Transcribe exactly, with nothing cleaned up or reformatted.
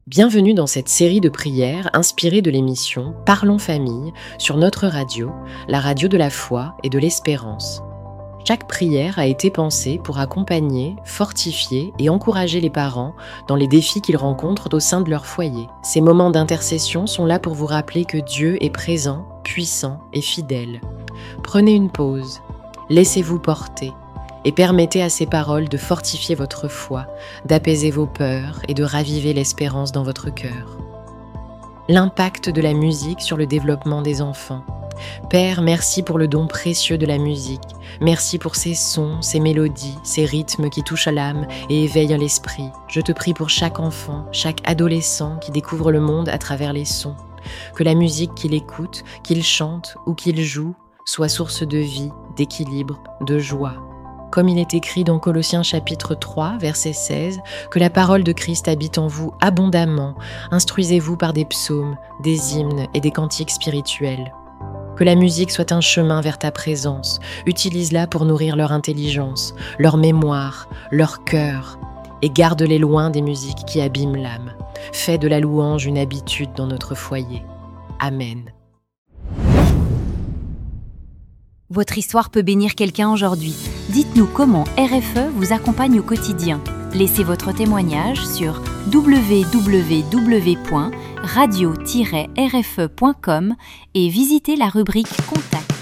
Bienvenue dans cette série de prières inspirée de l'émission Parlons Famille sur notre radio, la radio de la foi et de l'espérance. Chaque prière a été pensée pour accompagner, fortifier et encourager les parents dans les défis qu'ils rencontrent au sein de leur foyer. Ces moments d'intercession sont là pour vous rappeler que Dieu est présent, puissant et fidèle. Prenez une pause, laissez-vous porter et permettez à ces paroles de fortifier votre foi, d'apaiser vos peurs et de raviver l'espérance dans votre cœur. L'impact de la musique sur le développement des enfants. Père, merci pour le don précieux de la musique. Merci pour ces sons, ces mélodies, ces rythmes qui touchent à l'âme et éveillent l'esprit. Je te prie pour chaque enfant, chaque adolescent qui découvre le monde à travers les sons. Que la musique qu'il écoute, qu'il chante ou qu'il joue soit source de vie, d'équilibre, de joie. Comme il est écrit dans Colossiens chapitre trois, verset seize, que la parole de Christ habite en vous abondamment, instruisez-vous par des psaumes, des hymnes et des cantiques spirituels. Que la musique soit un chemin vers ta présence, utilise-la pour nourrir leur intelligence, leur mémoire, leur cœur, et garde-les loin des musiques qui abîment l'âme. Fais de la louange une habitude dans notre foyer. Amen. Votre histoire peut bénir quelqu'un aujourd'hui. Dites-nous comment R F E vous accompagne au quotidien. Laissez votre témoignage sur w w w point radio tiret r f e point com et visitez la rubrique Contact.